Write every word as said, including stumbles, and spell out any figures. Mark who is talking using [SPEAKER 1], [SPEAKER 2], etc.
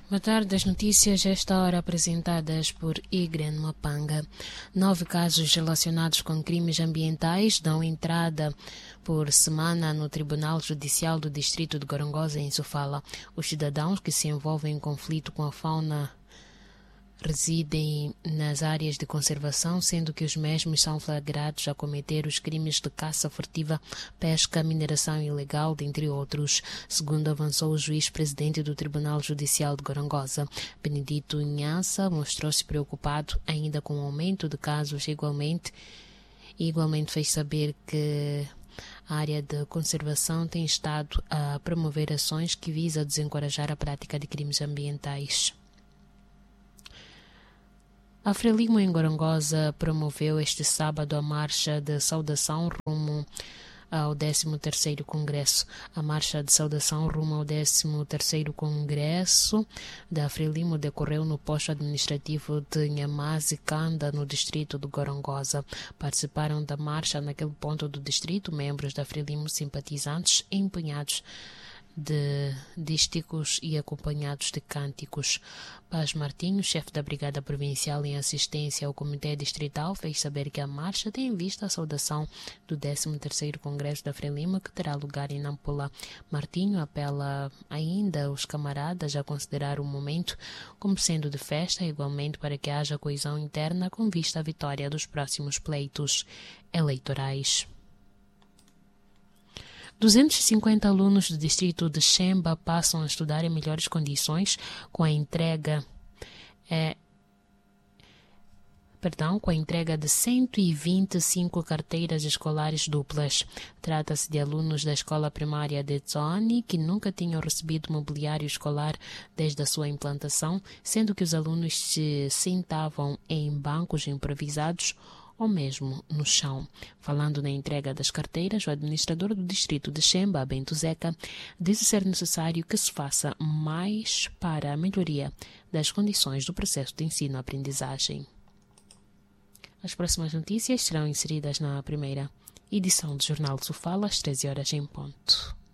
[SPEAKER 1] Boa tarde, as notícias esta hora apresentadas por Igren Mapanga. Nove casos relacionados com crimes ambientais dão entrada por semana no Tribunal Judicial do Distrito de Gorongosa, em Sofala. Os cidadãos que se envolvem em conflito com a fauna residem nas áreas de conservação, sendo que os mesmos são flagrados a cometer os crimes de caça furtiva, pesca, mineração ilegal, dentre outros, segundo avançou o juiz-presidente do Tribunal Judicial de Gorongosa. Benedito Nhança mostrou-se preocupado ainda com o aumento de casos, igualmente, e igualmente fez saber que a área de conservação tem estado a promover ações que visam desencorajar a prática de crimes ambientais. A Frelimo em Gorongosa promoveu este sábado a marcha de saudação rumo ao décimo terceiro Congresso. A marcha de saudação rumo ao décimo terceiro Congresso da Frelimo decorreu no posto administrativo de Nhamazi Kanda, no distrito de Gorongosa. Participaram da marcha naquele ponto do distrito membros da Frelimo simpatizantes empenhados de dísticos e acompanhados de cânticos. Paz Martinho, chefe da Brigada Provincial em Assistência ao Comitê Distrital, fez saber que a marcha tem em vista a saudação do décimo terceiro Congresso da Frelimo, que terá lugar em Nampula. Martinho apela ainda os camaradas a considerar o momento como sendo de festa, igualmente para que haja coesão interna com vista à vitória dos próximos pleitos eleitorais. duzentos e cinquenta alunos do distrito de Xemba passam a estudar em melhores condições com a entrega é, perdão, com a entrega de cento e vinte e cinco carteiras escolares duplas. Trata-se de alunos da escola primária de Tsoni que nunca tinham recebido mobiliário escolar desde a sua implantação, sendo que os alunos se sentavam em bancos improvisados ou mesmo no chão. Falando na entrega das carteiras, o administrador do distrito de Xemba, Bento Zeca, disse ser necessário que se faça mais para a melhoria das condições do processo de ensino-aprendizagem. As próximas notícias serão inseridas na primeira edição do Jornal Sofala, às treze horas em ponto.